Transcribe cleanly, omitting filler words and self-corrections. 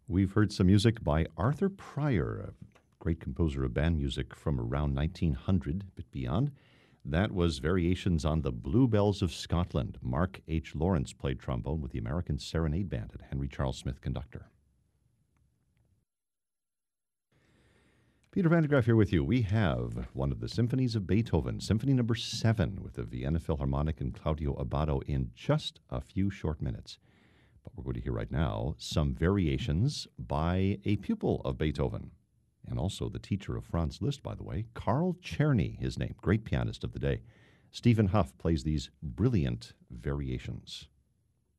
We've heard some music by Arthur Pryor, a great composer of band music from around 1900, but beyond. That was variations on the Bluebells of Scotland. Mark H. Lawrence played trombone with the American Serenade Band and Henry Charles Smith conductor. Peter Van de Graaff here with you. We have one of the symphonies of Beethoven, Symphony No. 7, with the Vienna Philharmonic and Claudio Abbado in just a few short minutes. But we're going to hear right now some variations by a pupil of Beethoven, and also the teacher of Franz Liszt, by the way, Carl Czerny, his name, great pianist of the day. Stephen Huff plays these brilliant variations.